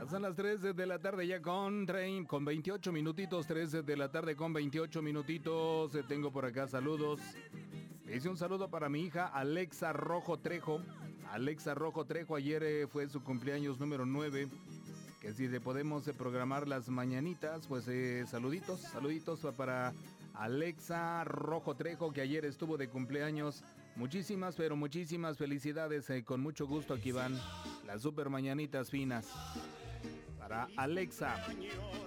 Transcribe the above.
Pasan las 3 de la tarde ya con 28 minutitos, 3 de la tarde con 28 minutitos. Tengo por acá saludos. Hice un saludo para mi hija Alexa Rojo Trejo. Alexa Rojo Trejo, ayer fue su cumpleaños número 9. Que si le podemos programar las mañanitas, pues saluditos para Alexa Rojo Trejo, que ayer estuvo de cumpleaños. Muchísimas, pero muchísimas felicidades. Con mucho gusto aquí van las super mañanitas finas para Alexa.